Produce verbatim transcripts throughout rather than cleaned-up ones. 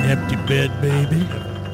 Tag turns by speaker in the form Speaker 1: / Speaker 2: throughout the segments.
Speaker 1: empty bed, baby.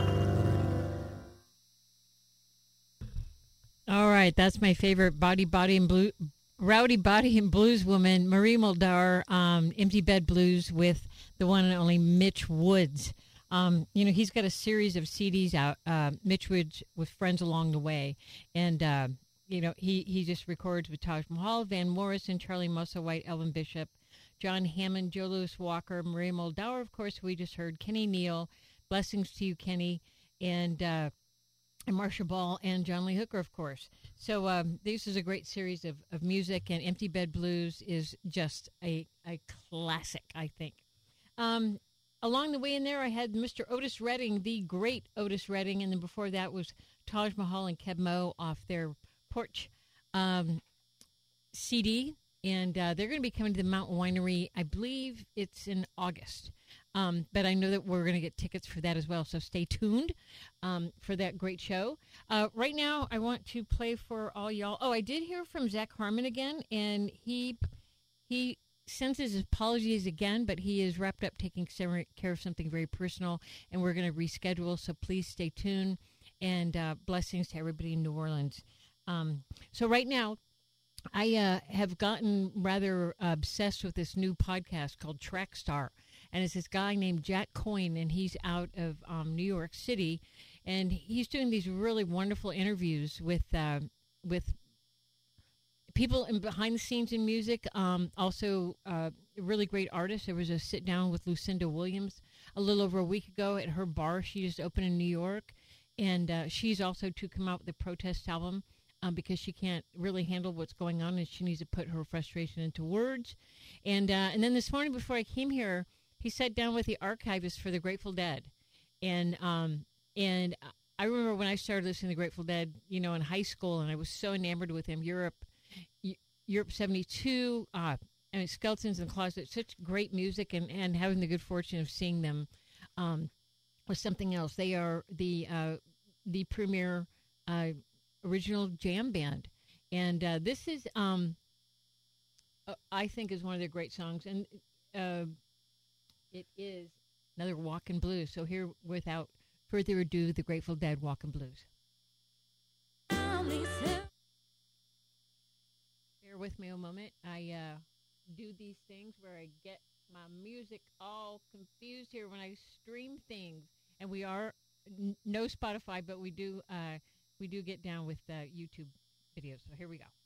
Speaker 2: All right, that's my favorite body, body, and blue, rowdy body and blues woman, Marie Muldaur, um, Empty Bed Blues with the one and only Mitch Woods. Um, you know, he's got a series of C Ds out, uh, Mitch Woods with Friends Along the Way. And, uh, you know, he, he just records with Taj Mahal, Van Morrison, Charlie Musselwhite, Elvin Bishop, John Hammond, Joe Louis Walker, Marie Muldaur, of course, we just heard, Kenny Neal, Blessings to You, Kenny, and, uh, and Marcia Ball and John Lee Hooker, of course. So um, this is a great series of, of music, and Empty Bed Blues is just a, a classic, I think. Um, along the way in there, I had Mister Otis Redding, the great Otis Redding, and then before that was Taj Mahal and Keb Mo off their Porch um, C D, and uh, they're going to be coming to the Mountain Winery. I believe it's in August. Um, but I know that we're going to get tickets for that as well, so stay tuned um, for that great show. Uh, right now, I want to play for all y'all. Oh, I did hear from Zach Harmon again, and he he sends his apologies again, but he is wrapped up taking care of something very personal, and we're going to reschedule, so please stay tuned, and uh, blessings to everybody in New Orleans. Um, so right now, I uh, have gotten rather obsessed with this new podcast called Trackstar. And it's this guy named Jack Coyne, and he's out of um, New York City, and he's doing these really wonderful interviews with uh, with people in behind the scenes in music. Um, also, uh, really great artists. There was a sit down with Lucinda Williams a little over a week ago at her bar. She just opened in New York, and uh, she's also to come out with a protest album um, because she can't really handle what's going on, and she needs to put her frustration into words. And uh, and then this morning before I came here, he sat down with the archivist for the Grateful Dead, and um, and I remember when I started listening to the Grateful Dead, you know, in high school, and I was so enamored with him. Europe, Europe seventy-two, uh, I mean, Skeletons in the Closet, such great music, and, and having the good fortune of seeing them um, was something else. They are the uh, the premier uh, original jam band, and uh, this is, um, uh, I think, is one of their great songs, and. Uh, It is another Walkin' Blues. So here, without further ado, the Grateful Dead, Walkin' Blues. Bear with me a moment. I uh, do these things where I get my music all confused here when I stream things. And we are n- no Spotify, but we do uh, we do get down with uh, YouTube videos. So here we go.